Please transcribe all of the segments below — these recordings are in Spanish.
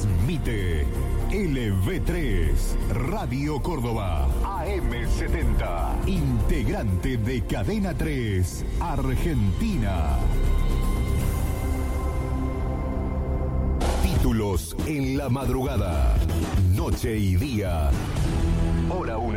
Transmite LV3, Radio Córdoba, AM70, integrante de Cadena 3, Argentina. Títulos en la madrugada, noche y día, hora 1.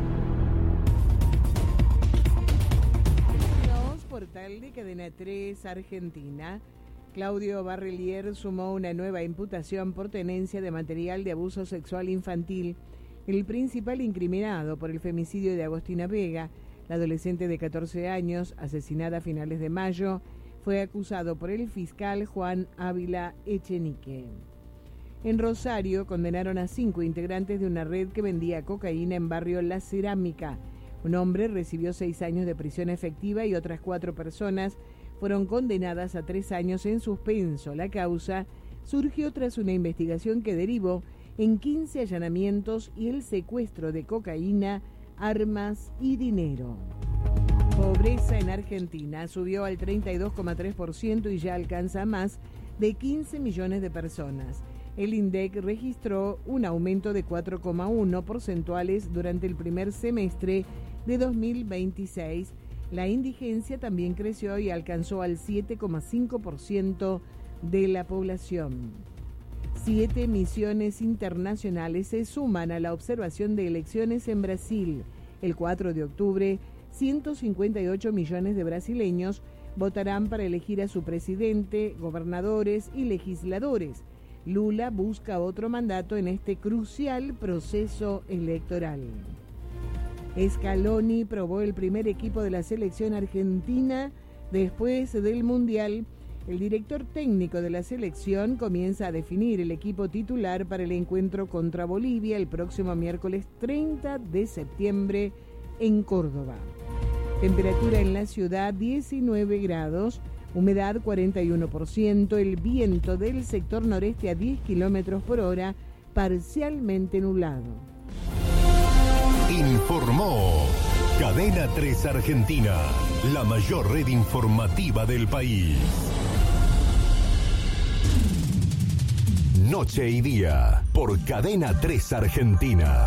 Portal de Cadena 3, Argentina. Claudio Barrelier sumó una nueva imputación por tenencia de material de abuso sexual infantil. El principal incriminado por el femicidio de Agostina Vega, la adolescente de 14 años, asesinada a finales de mayo, fue acusado por el fiscal Juan Ávila Echenique. En Rosario condenaron a 5 integrantes de una red que vendía cocaína en barrio La Cerámica. Un hombre recibió 6 años de prisión efectiva y otras 4 personas fueron condenadas a 3 años en suspenso. La causa surgió tras una investigación que derivó en 15 allanamientos y el secuestro de cocaína, armas y dinero. Pobreza en Argentina subió al 32,3% y ya alcanza más de 15 millones de personas. El INDEC registró un aumento de 4,1 porcentuales durante el primer semestre de 2026. La indigencia también creció y alcanzó al 7,5% de la población. 7 misiones internacionales se suman a la observación de elecciones en Brasil. El 4 de octubre, 158 millones de brasileños votarán para elegir a su presidente, gobernadores y legisladores. Lula busca otro mandato en este crucial proceso electoral. Scaloni probó el primer equipo de la selección argentina después del Mundial. El director técnico de la selección comienza a definir el equipo titular para el encuentro contra Bolivia el próximo miércoles 30 de septiembre en Córdoba. Temperatura en la ciudad 19 grados, humedad 41%, el viento del sector noreste a 10 kilómetros por hora, parcialmente nublado. Informó Cadena 3 Argentina, la mayor red informativa del país. Noche y día, por Cadena 3 Argentina.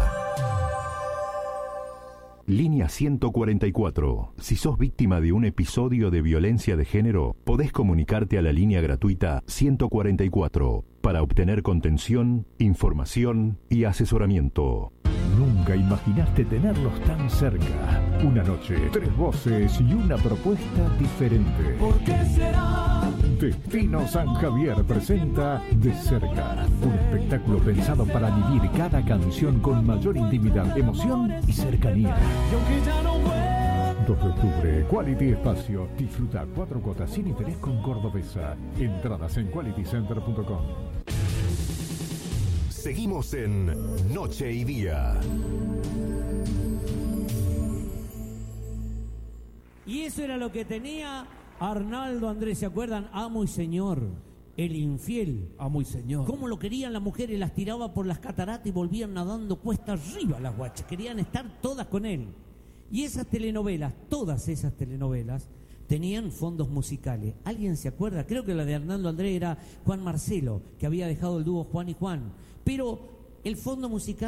Línea 144. Si sos víctima de un episodio de violencia de género, podés comunicarte a la línea gratuita 144 para obtener contención, información y asesoramiento. Nunca imaginaste tenerlos tan cerca. Una noche, 3 voces y una propuesta diferente. ¿Por qué será? Destino San Javier presenta De Cerca, un espectáculo pensado para vivir cada canción con mayor intimidad, emoción y cercanía. Y aunque ya no vuelvo. 2 de octubre, Quality Espacio. Disfruta 4 cuotas sin interés con Cordobesa. Entradas en qualitycenter.com. Seguimos en Noche y Día. Y eso era lo que tenía Arnaldo Andrés, ¿se acuerdan? Amo y señor, el infiel. Amo y señor. Cómo lo querían las mujeres, las tiraba por las cataratas y volvían nadando cuesta arriba las guachas. Querían estar todas con él. Y esas telenovelas, todas esas telenovelas, tenían fondos musicales. ¿Alguien se acuerda? Creo que la de Arnaldo Andrés era Juan Marcelo, que había dejado el dúo Juan y Juan. Pero el fondo musical